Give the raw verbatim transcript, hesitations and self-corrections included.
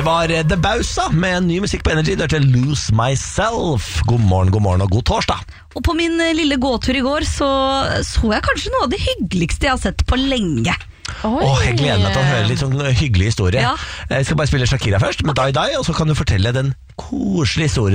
Det var The Bausa med ny musikk på Energy. Det hørte Lose Myself. God morgen, god morgen og god torsdag. Og på min lille gåtur i går så så jeg kanskje noe av det hyggeligste jeg har sett på lenge. Oi. Åh, jeg gleder meg til å høre litt sånn hyggelig historie. Ja. Jeg skal bare spille Shakira først med Die Die, og så kan du fortelle den koselige historien